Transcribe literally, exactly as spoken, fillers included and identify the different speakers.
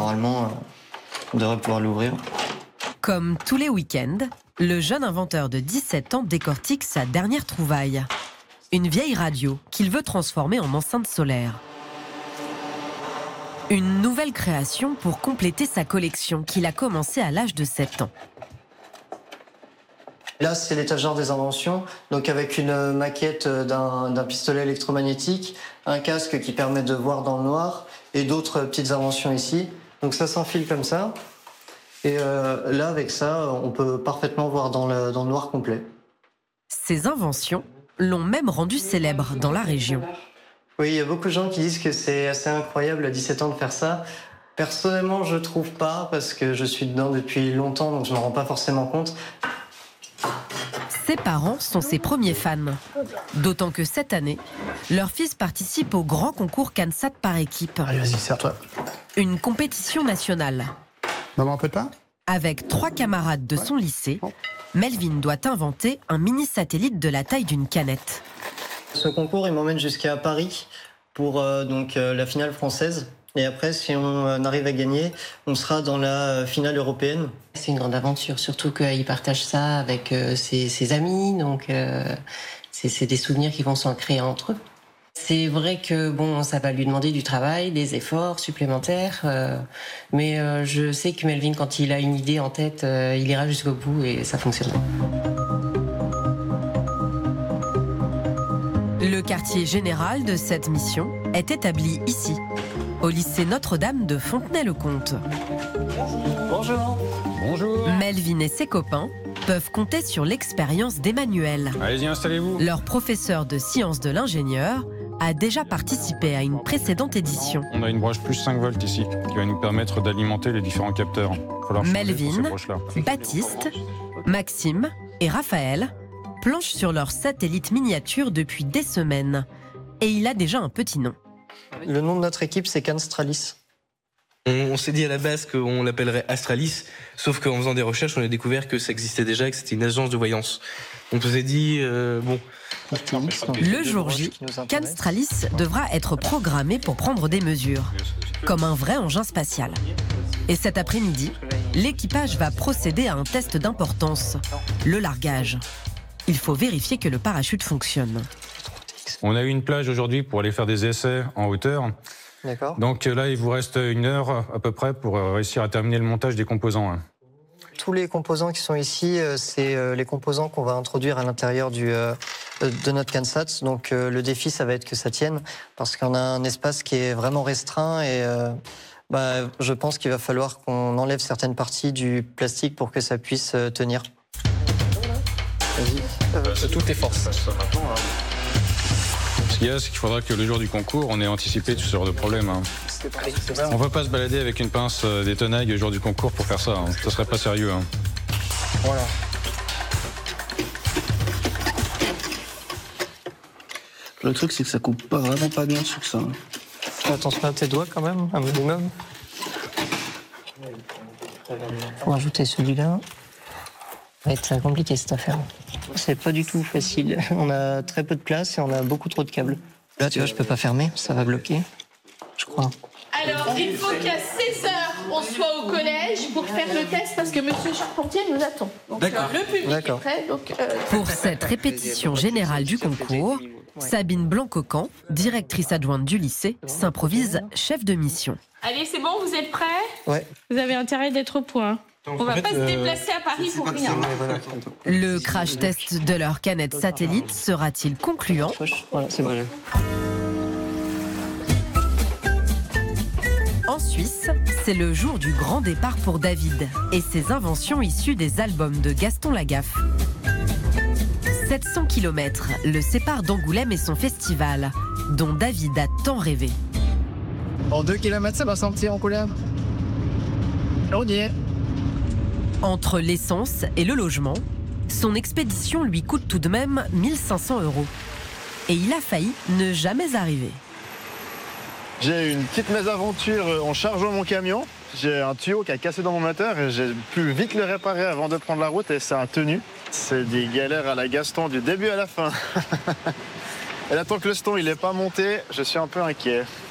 Speaker 1: normalement, euh, on devrait pouvoir l'ouvrir.
Speaker 2: Comme tous les week-ends, le jeune inventeur de dix-sept ans décortique sa dernière trouvaille. Une vieille radio qu'il veut transformer en enceinte solaire. Une nouvelle création pour compléter sa collection qu'il a commencé à l'âge de sept ans.
Speaker 1: Là, c'est l'étagère des inventions, donc avec une maquette d'un, d'un pistolet électromagnétique, un casque qui permet de voir dans le noir et d'autres petites inventions ici. Donc ça s'enfile comme ça. Et euh, là, avec ça, on peut parfaitement voir dans le, dans le noir complet.
Speaker 2: Ces inventions l'ont même rendu célèbre dans la région.
Speaker 1: Oui, il y a beaucoup de gens qui disent que c'est assez incroyable à dix-sept ans de faire ça. Personnellement, je trouve pas, parce que je suis dedans depuis longtemps, donc je m'en rends pas forcément compte.
Speaker 2: Ses parents sont ses premiers fans. D'autant que cette année, leur fils participe au grand concours CANSAT par équipe.
Speaker 3: Allez, vas-y, serre-toi.
Speaker 2: Une compétition nationale.
Speaker 3: Maman, un peu de pain ?
Speaker 2: Avec trois camarades de son lycée, Melvin doit inventer un mini-satellite de la taille d'une canette.
Speaker 1: Ce concours, il m'emmène jusqu'à Paris pour euh, donc, euh, la finale française. Et après, si on euh, arrive à gagner, on sera dans la finale européenne.
Speaker 4: C'est une grande aventure, surtout qu'il partage ça avec euh, ses, ses amis, donc euh, c'est, c'est des souvenirs qui vont s'en créer entre eux. C'est vrai que bon, ça va lui demander du travail, des efforts supplémentaires, euh, mais euh, je sais que Melvin, quand il a une idée en tête, euh, il ira jusqu'au bout et ça fonctionne.
Speaker 2: Le quartier général de cette mission est établi ici, au lycée Notre-Dame de Fontenay-le-Comte.
Speaker 1: Bonjour.
Speaker 5: Bonjour.
Speaker 2: Melvin et ses copains peuvent compter sur l'expérience d'Emmanuel.
Speaker 5: Allez-y, installez-vous.
Speaker 2: Leur professeur de sciences de l'ingénieur a déjà participé à une précédente édition.
Speaker 5: On a une broche plus cinq volts ici, qui va nous permettre d'alimenter les différents capteurs.
Speaker 2: Melvin, Baptiste, Maxime et Raphaël planchent sur leur satellite miniature depuis des semaines. Et il a déjà un petit nom.
Speaker 1: Le nom de notre équipe, c'est Canstralis.
Speaker 6: On s'est dit à la base qu'on l'appellerait Astralis, sauf qu'en faisant des recherches, on a découvert que ça existait déjà et que c'était une agence de voyance. On s'est dit, euh, bon...
Speaker 2: Le jour J, Canstralis devra être programmé pour prendre des mesures, comme un vrai engin spatial. Et cet après-midi, l'équipage va procéder à un test d'importance, le largage. Il faut vérifier que le parachute fonctionne.
Speaker 5: On a eu une plage aujourd'hui pour aller faire des essais en hauteur.
Speaker 1: D'accord.
Speaker 5: Donc là, il vous reste une heure à peu près pour réussir à terminer le montage des composants.
Speaker 1: Tous les composants qui sont ici, c'est les composants qu'on va introduire à l'intérieur du, de notre CANSAT. Donc le défi, ça va être que ça tienne, parce qu'on a un espace qui est vraiment restreint et bah, je pense qu'il va falloir qu'on enlève certaines parties du plastique pour que ça puisse tenir.
Speaker 6: C'est toutes tes forces.
Speaker 5: Ce qu'il y a, c'est qu'il faudra que le jour du concours, on ait anticipé tout ce genre de problème. Hein. On ne va pas se balader avec une pince euh, des tenailles le jour du concours pour faire ça. Hein. Ça serait pas sérieux. Hein.
Speaker 1: Voilà.
Speaker 3: Le truc, c'est que ça coupe pas vraiment pas bien sur ça.
Speaker 1: Fais attention à tes doigts quand même, un minimum.
Speaker 4: Faut rajouter celui-là. Ça va être très compliqué cette affaire.
Speaker 1: C'est pas du tout facile. On a très peu de place et on a beaucoup trop de câbles. Là, tu vois, je peux pas fermer, ça va bloquer, je crois.
Speaker 7: Alors, il faut qu'à seize heures, on soit au collège pour faire le test parce que Monsieur Charpentier nous attend. Donc,
Speaker 1: D'accord.
Speaker 7: Le public
Speaker 1: D'accord.
Speaker 7: est prêt. Donc, euh...
Speaker 2: Pour cette répétition générale du concours, Sabine Blancocan, directrice adjointe du lycée, s'improvise chef de mission.
Speaker 7: Allez, c'est bon, vous êtes prêts?
Speaker 1: Ouais.
Speaker 7: Vous avez intérêt d'être au point.
Speaker 6: Donc,
Speaker 7: on va
Speaker 6: en fait,
Speaker 7: pas
Speaker 6: euh,
Speaker 7: se déplacer à Paris pour rien.
Speaker 2: Le crash test de leur canette satellite sera-t-il concluant?
Speaker 1: Voilà, c'est bon.
Speaker 2: En Suisse, c'est le jour du grand départ pour David et ses inventions issues des albums de Gaston Lagaffe. sept cents kilomètres le séparent d'Angoulême et son festival, dont David a tant rêvé.
Speaker 3: En deux kilomètres, ça va sortir en couleur. On y est.
Speaker 2: Entre l'essence et le logement, son expédition lui coûte tout de même mille cinq cents euros. Et il a failli ne jamais arriver.
Speaker 8: J'ai eu une petite mésaventure en chargeant mon camion. J'ai un tuyau qui a cassé dans mon moteur et j'ai pu vite le réparer avant de prendre la route et ça a tenu. C'est des galères à la Gaston du début à la fin. Et là, tant que le ston il n'est pas monté, je suis un peu inquiet.